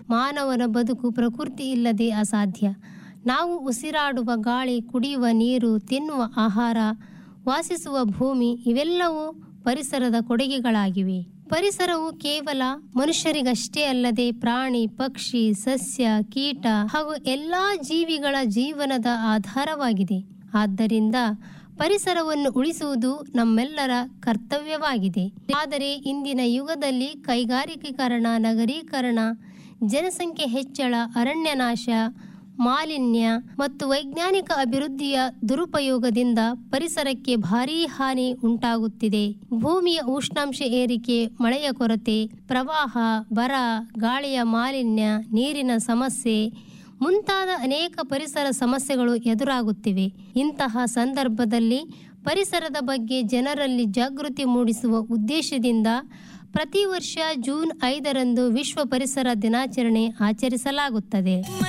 ಮಾನವನ ಬದುಕು ಪ್ರಕೃತಿ ಇಲ್ಲದೆ ಅಸಾಧ್ಯ. ನಾವು ಉಸಿರಾಡುವ ಗಾಳಿ, ಕುಡಿಯುವ ನೀರು, ತಿನ್ನುವ ಆಹಾರ, ವಾಸಿಸುವ ಭೂಮಿ ಇವೆಲ್ಲವೂ ಪರಿಸರದ ಕೊಡುಗೆಗಳಾಗಿವೆ. ಪರಿಸರವು ಕೇವಲ ಮನುಷ್ಯರಿಗಷ್ಟೇ ಅಲ್ಲದೆ ಪ್ರಾಣಿ, ಪಕ್ಷಿ, ಸಸ್ಯ, ಕೀಟ ಹಾಗೂ ಎಲ್ಲಾ ಜೀವಿಗಳ ಜೀವನದ ಆಧಾರವಾಗಿದೆ. ಆದ್ದರಿಂದ ಪರಿಸರವನ್ನು ಉಳಿಸುವುದು ನಮ್ಮೆಲ್ಲರ ಕರ್ತವ್ಯವಾಗಿದೆ. ಆದರೆ ಇಂದಿನ ಯುಗದಲ್ಲಿ ಕೈಗಾರಿಕೀಕರಣ, ನಗರೀಕರಣ, ಜನಸಂಖ್ಯೆ ಹೆಚ್ಚಳ, ಅರಣ್ಯನಾಶ, ಮಾಲಿನ್ಯ ಮತ್ತು ವೈಜ್ಞಾನಿಕ ಅಭಿವೃದ್ಧಿಯ ದುರುಪಯೋಗದಿಂದ ಪರಿಸರಕ್ಕೆ ಭಾರೀ ಹಾನಿ ಉಂಟಾಗುತ್ತಿದೆ. ಭೂಮಿಯ ಉಷ್ಣಾಂಶ ಏರಿಕೆ, ಮಳೆಯ ಕೊರತೆ, ಪ್ರವಾಹ, ಬರ, ಗಾಳಿಯ ಮಾಲಿನ್ಯ, ನೀರಿನ ಸಮಸ್ಯೆ ಮುಂತಾದ ಅನೇಕ ಪರಿಸರ ಸಮಸ್ಯೆಗಳು ಎದುರಾಗುತ್ತಿವೆ. ಇಂತಹ ಸಂದರ್ಭದಲ್ಲಿ ಪರಿಸರದ ಬಗ್ಗೆ ಜನರಲ್ಲಿ ಜಾಗೃತಿ ಮೂಡಿಸುವ ಉದ್ದೇಶದಿಂದ ಪ್ರತಿ ವರ್ಷ ಜೂನ್ 5ರಂದು ವಿಶ್ವ ಪರಿಸರ ದಿನಾಚರಣೆ ಆಚರಿಸಲಾಗುತ್ತದೆ.